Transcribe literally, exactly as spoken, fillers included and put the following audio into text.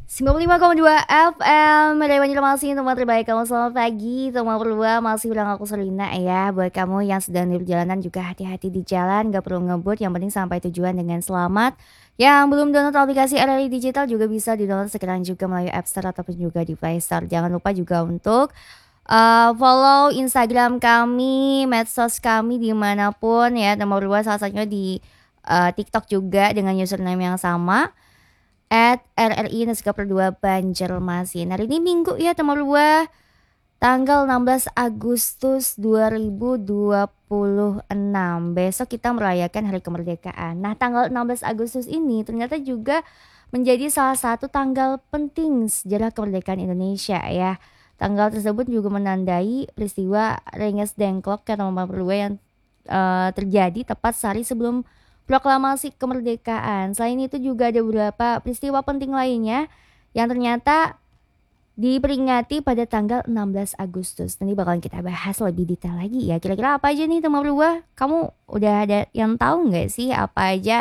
sembilan puluh lima koma dua F M Rewan Masih teman terbaik kamu, selamat pagi teman berdua. Masih bilang aku Selina ya. Buat kamu yang sedang di perjalanan juga hati-hati di jalan, gak perlu ngebut, yang penting sampai tujuan dengan selamat. Yang belum download aplikasi R R I Digital juga bisa di-download sekarang juga melalui App Store ataupun juga di Play Store. Jangan lupa juga untuk uh, follow Instagram kami, medsos kami dimanapun ya teman berdua, salah satunya di uh, TikTok juga dengan username yang sama at R R I Neskaper dua Banjarmasin. Hari ini Minggu ya teman berdua, tanggal enam belas Agustus dua ribu dua puluh enam. Besok kita merayakan Hari Kemerdekaan. Nah, tanggal enam belas Agustus ini ternyata juga menjadi salah satu tanggal penting sejarah kemerdekaan Indonesia ya. Tanggal tersebut juga menandai peristiwa Rengas Dengklok karena teman berdua yang uh, terjadi tepat sehari sebelum proklamasi kemerdekaan. Selain itu juga ada beberapa peristiwa penting lainnya yang ternyata diperingati pada tanggal enam belas Agustus. Nanti bakalan kita bahas lebih detail lagi ya. Kira-kira apa aja nih teman berdua? Kamu udah ada yang tahu nggak sih apa aja